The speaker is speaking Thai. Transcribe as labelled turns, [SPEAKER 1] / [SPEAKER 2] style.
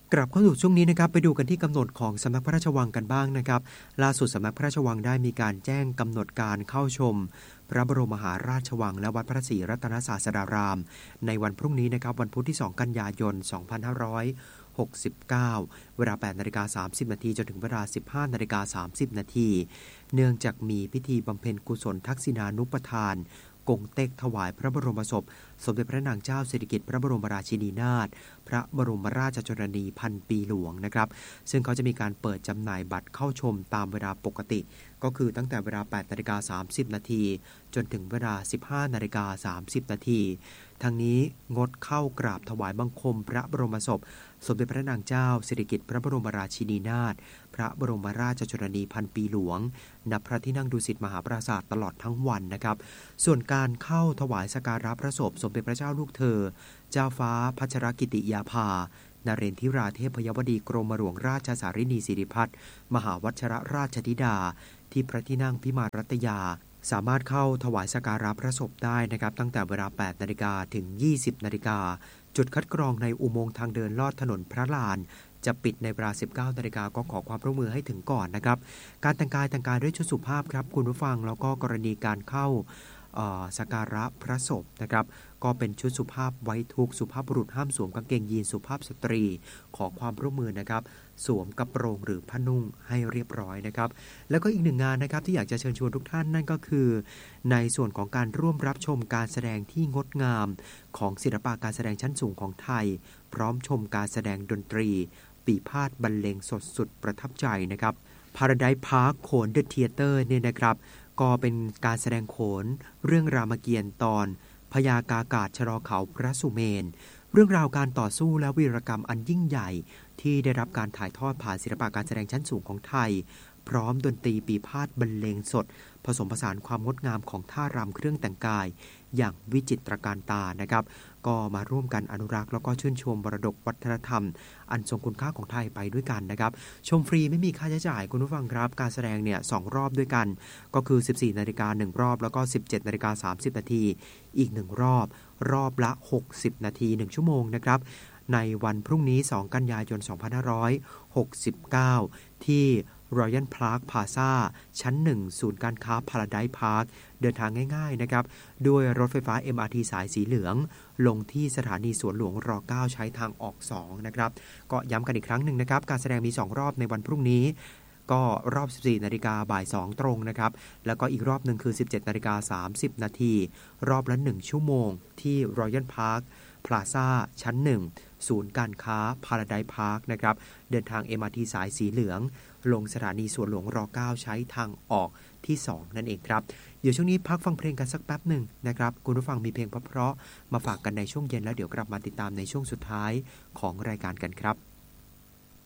[SPEAKER 1] กลับเข้าสู่ช่วงนี้นะครับไปดูกันที่กำหนดของสำนักพระราชวังกันบ้างนะครับล่าสุดสำนักพระราชวังได้มีการแจ้งกำหนดการเข้าชมพระบรมมหาราชวังและวัดพระศรีรัตนศาสดารามในวันพรุ่งนี้นะครับวันพุธที่2กันยายน2569เวลา 8:30 นาทีจนถึงเวลา 15:30 นาทีเนื่องจากมีพิธีบำเพ็ญกุศลทักษิณานุปทานกงเต็กถวายพระบรมศพสมเด็จพระนางเจ้าสิริกิติ์พระบรมราชินีนาถพระบรมราชชนนีพันปีหลวงนะครับซึ่งเขาจะมีการเปิดจำหน่ายบัตรเข้าชมตามเวลาปกติก็คือตั้งแต่เวลา 8:30 นาทีจนถึงเวลา 15:30 นาทีทั้งนี้งดเข้ากราบถวายบังคมพระบรมศพสมเด็จพระนางเจ้าสิริกิติ์พระบรมราชินีนาถพระบรมราชชนนีพันปีหลวงณพระที่นั่งดุสิตมหาปราสาทตลอดทั้งวันนะครับส่วนการเข้าถวายสักการะพระศพสมเด็จพระเจ้าลูกเธอเจ้าฟ้าพัชรกิติยาภานเรนทิราเทพยวดีกรมหลวงราชสารินีสิริพัฒน์มหาวัชรราชธิดาที่พระที่นั่งพิมานรัตยาสามารถเข้าถวายสักการะพระศพได้นะครับตั้งแต่เวลา 8 นาฬิกาถึง 20 นาฬิกาจุดคัดกรองในอุโมงค์ทางเดินลอดถนนพระลานจะปิดในเวลา 19 นาฬิกาก็ขอความร่วมมือให้ถึงก่อนนะครับการแต่งกายด้วยชุดสุภาพครับคุณผู้ฟังแล้วก็กรณีการเข้าสักการะพระศพนะครับก็เป็นชุดสุภาพไว้ทุกข์สุภาพบุรุษห้ามสวมกางเกงยีนสุภาพสตรีขอความร่วมมือนะครับสวมกระโปรงหรือผ้านุ่งให้เรียบร้อยนะครับแล้วก็อีกหนึ่งงานนะครับที่อยากจะเชิญชวนทุกท่านนั่นก็คือในส่วนของการร่วมรับชมการแสดงที่งดงามของศิลปะการแสดงชั้นสูงของไทยพร้อมชมการแสดงดนตรีปีพาทย์บรรเลงสดสุดประทับใจนะครับ Paradise Park โขน The Theater เนี่ยนะครับก็เป็นการแสดงโขนเรื่องรามเกียรติ์ตอนพญากากาศชะลอเขาพระสุเมนเรื่องราวการต่อสู้และวีรกรรมอันยิ่งใหญ่ที่ได้รับการถ่ายทอดผ่านศิลปะการแสดงชั้นสูงของไทยพร้อมดนตรีปีพาทย์บรรเลงสดผสมผสานความงดงามของท่ารำเครื่องแต่งกายอย่างวิจิตรการตานะครับก็มาร่วมกันอนุรักษ์แล้วก็ชื่นชมมรดกวัฒนธรรมอันทรงคุณค่าของไทยไปด้วยกันนะครับชมฟรีไม่มีค่าใช้จ่ายคุณผู้ฟังครับการแสดงเนี่ย2รอบด้วยกันก็คือ 14 นาฬิกา1รอบแล้วก็ 17 นาฬิกา30 นาทีอีก1รอบละ60 นาที1ชั่วโมงนะครับในวันพรุ่งนี้2กันยายน2569ที่Royal Park Plaza ชั้น 1 ศูนย์การค้า Paradise Park เดินทางง่ายๆนะครับด้วยรถไฟฟ้า MRT สายสีเหลืองลงที่สถานีสวนหลวงร9ใช้ทางออก2นะครับก็ย้ำกันอีกครั้งหนึ่งนะครับการแสดงมี2รอบในวันพรุ่งนี้ก็รอบ 14 นาฬิกาบ่าย 2 ตรงนะครับแล้วก็อีกรอบหนึ่งคือ 17 นาฬิกา30 นาทีรอบละ1ชั่วโมงที่ Royal Park Plaza ชั้น 1 ศูนย์การค้า Paradise Park นะครับเดินทาง MRT สายสีเหลืองลงสถานีสวนหลวงร9ใช้ทางออกที่2นั่นเองครับเดี๋ยวช่วงนี้พักฟังเพลงกันสักแป๊บหนึ่งนะครับคุณผู้ฟังมีเพลงเพราะๆมาฝากกันในช่วงเย็นแล้วเดี๋ยวกลับมาติดตามในช่วงสุดท้ายของรายการกันครับ